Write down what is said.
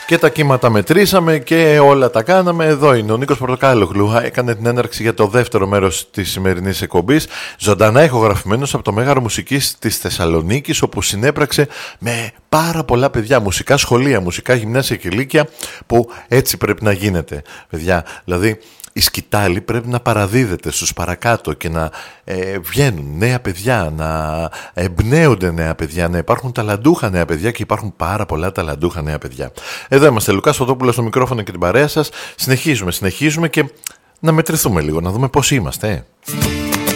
Και τα κύματα μετρήσαμε και όλα τα κάναμε. Εδώ είναι ο Νίκος Πορτοκάλογλου. Έκανε την έναρξη για το δεύτερο μέρος της σημερινής εκπομπής. Ζωντανά ηχογραφημένος από το Μέγαρο Μουσικής της Θεσσαλονίκης, όπου συνέπραξε με πάρα πολλά παιδιά. Μουσικά σχολεία, μουσικά γυμνάσια και λύκεια, που έτσι πρέπει να γίνεται, παιδιά. Δηλαδή, η σκητάλη πρέπει να παραδίδεται στους παρακάτω και να βγαίνουν νέα παιδιά, να εμπνέονται νέα παιδιά, να υπάρχουν ταλαντούχα νέα παιδιά, και υπάρχουν πάρα πολλά ταλαντούχα νέα παιδιά. Εδώ είμαστε, Λουκάς Φωτόπουλος στο μικρόφωνο και την παρέα σας. Συνεχίζουμε και να μετρηθούμε λίγο, να δούμε πώς είμαστε.